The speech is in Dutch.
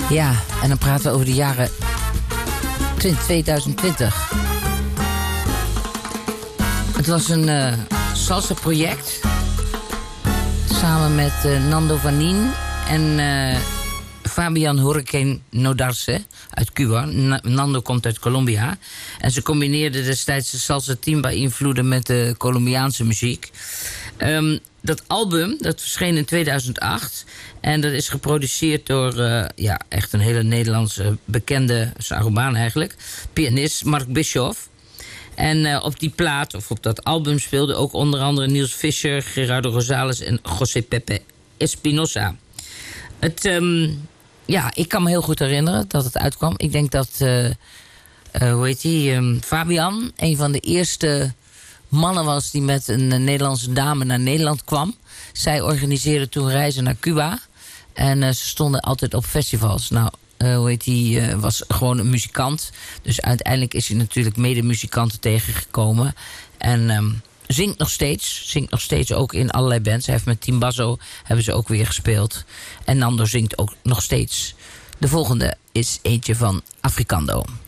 Ja, en dan praten we over de jaren 2020. Het was een salsa-project. Samen met Nando Vanin en Fabian Hurricane Nodarce uit Cuba. Nando komt uit Colombia. En ze combineerden destijds de salsa-timba-invloeden met de Colombiaanse muziek. Dat album, dat verscheen in 2008. En dat is geproduceerd door echt een hele Nederlandse bekende Sarubaan eigenlijk. Pianist Mark Bischoff. En op die plaat, of op dat album, speelden ook onder andere Niels Fischer, Gerardo Rosales en José Pepe Espinosa. Ik kan me heel goed herinneren dat het uitkwam. Ik denk dat, Fabian, een van de eerste mannen was die met een Nederlandse dame naar Nederland kwam. Zij organiseerde toen reizen naar Cuba. En ze stonden altijd op festivals. Nou, was gewoon een muzikant. Dus uiteindelijk is hij natuurlijk medemuzikanten tegengekomen. En zingt nog steeds ook in allerlei bands. Hij heeft met Timbazo hebben ze ook weer gespeeld. En Nando zingt ook nog steeds. De volgende is eentje van Africando.